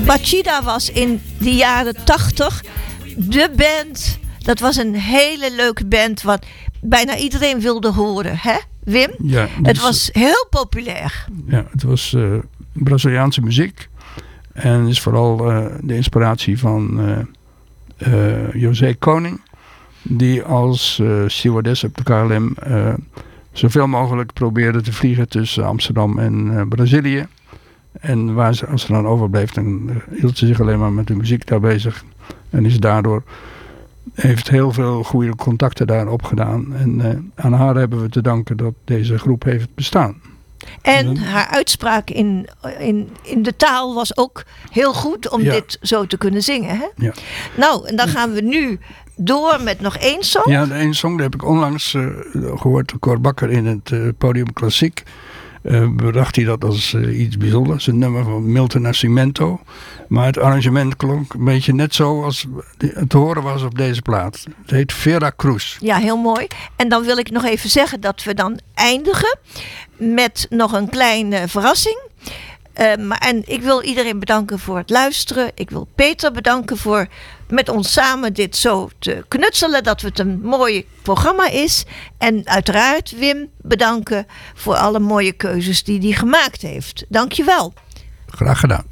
Bachida was in de jaren 80 de band. Dat was een hele leuke band wat bijna iedereen wilde horen, hè, Wim? Ja, het was heel populair. Ja, het was Braziliaanse muziek. En is vooral de inspiratie van José Koning. Die als stewardess op de KLM zoveel mogelijk probeerde te vliegen tussen Amsterdam en Brazilië. En als ze dan overbleef, dan hield ze zich alleen maar met de muziek daar bezig. En heeft heel veel goede contacten daar opgedaan. En aan haar hebben we te danken dat deze groep heeft bestaan. En haar uitspraak in de taal was ook heel goed om dit zo te kunnen zingen. Hè? Ja. Nou, en dan gaan we nu door met nog één song. Ja, de één song die heb ik onlangs gehoord. Cor Bakker in het Podium Klassiek. Bedacht hij dat als iets bijzonders. Een nummer van Milton Nascimento. Maar het arrangement klonk een beetje net zo als het te horen was op deze plaat. Het heet Vera Cruz. Ja, heel mooi. En dan wil ik nog even zeggen dat we dan eindigen met nog een kleine verrassing. En ik wil iedereen bedanken voor het luisteren. Ik wil Peter bedanken voor met ons samen dit zo te knutselen. Dat het een mooi programma is. En uiteraard Wim bedanken voor alle mooie keuzes die hij gemaakt heeft. Dank je wel. Graag gedaan.